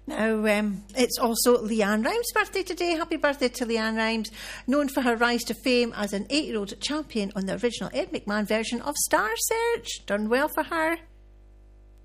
Now, it's also Leanne Rimes' birthday today. Happy birthday to Leanne Rimes, known for her rise to fame as an 8-year-old champion on the original Ed McMahon version of Star Search. Done well for her.